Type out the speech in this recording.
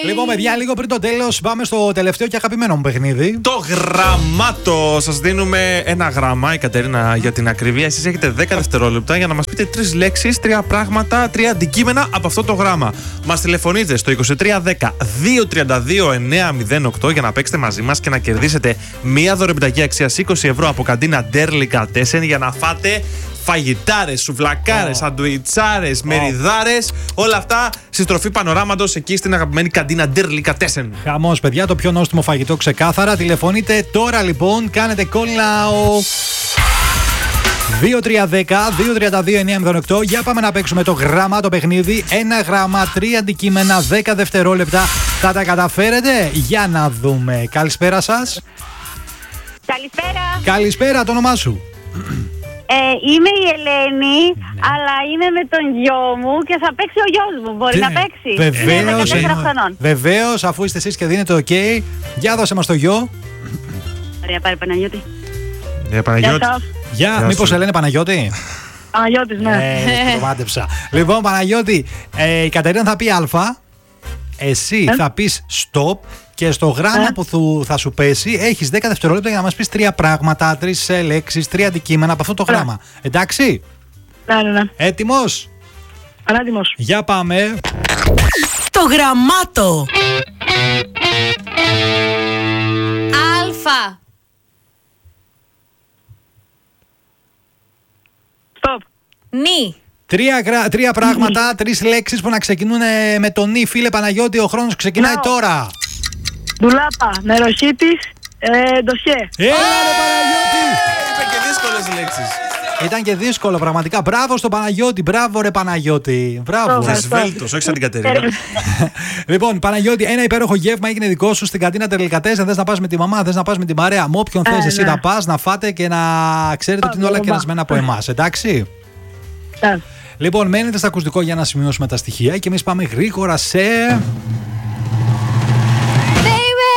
Λοιπόν, παιδιά, λίγο πριν το τέλος, πάμε στο τελευταίο και αγαπημένο μου παιχνίδι. Το γραμμάτο. Σας δίνουμε ένα γράμμα, η Κατερίνα για την ακρίβεια. Εσείς έχετε 10 δευτερόλεπτα για να μας πείτε 3 λέξεις, 3 πράγματα, 3 αντικείμενα από αυτό το γράμμα. Μας τηλεφωνείτε στο 2310 232 908 για να παίξετε μαζί μας και να κερδίσετε μία δωρεπιταγή αξίας 20 ευρώ από καντίνα Delicatessen για να φάτε φαγητάρες, σουβλακάρες, σαντουιτσάρες, μεριδάρες, όλα αυτά στη στροφή Πανοράματος εκεί στην αγαπημένη καντίνα Delicatessen. Χαμός, παιδιά, το πιο νόστιμο φαγητό ξεκάθαρα. Τηλεφωνείτε τώρα λοιπόν, κάνετε call now. 2310-232-908. Για πάμε να παίξουμε το γράμμα, το παιχνίδι. Ένα γράμμα, 3 αντικείμενα, 10 δευτερόλεπτα. Θα τα καταφέρετε? Για να δούμε. Καλησπέρα σας. Καλησπέρα. Καλησπέρα, το όνομά σου? Είμαι η Ελένη, αλλά είμαι με τον γιο μου και θα παίξει ο γιος μου. Μπορεί να παίξει? Βεβαίως. Είναι 14 χρονών. Βεβαίως, αφού είστε εσείς και δίνετε OK. Για δώσε μας το γιο. Ωραία, πάρε Παναγιώτη. Παναγιώτη. Γεια, μήπως σε λένε Παναγιώτη? Παναγιώτης, ναι. Το μάντεψα. Λοιπόν, Παναγιώτη, η Κατερίνα θα πει Α. Εσύ θα πεις stop. Και στο γράμμα που θα σου πέσει έχεις 10 δευτερόλεπτα για να μας πεις 3 πράγματα, 3 λέξεις, 3 αντικείμενα από αυτό το γράμμα. Εντάξει? Ναι. Έτοιμος? Ανάτιμος. Για πάμε. Το γραμμάτο. Αλφα. Stop. Νι. 3 πράγματα, 3 λέξεις που να ξεκινούν με το νι. Φίλε Παναγιώτη, ο χρόνος ξεκινάει τώρα. Ντουλάπα, νεροσύτης, ντοσιέ. Έλα ρε Παναγιώτη! Είπε και δύσκολες λέξεις. Ήταν και δύσκολο πραγματικά. Μπράβο στο Παναγιώτη. Μπράβο ρε Παναγιώτη. Μπράβο. Σβέλτος, όχι σαν την Κατερίνα. Λοιπόν, Παναγιώτη, ένα υπέροχο γεύμα έγινε δικό σου στην καντίνα Delicatessen. Θες να πας με τη μαμά, θες να πας με τη παρέα. Με όποιον θες εσύ να πας, να φάτε και να ξέρετε ότι είναι όλα κερασμένα από εμάς. Εντάξει? Ναι. Λοιπόν, μένετε στα ακουστικό για να σημειώσουμε τα στοιχεία και εμείς πάμε γρήγορα σε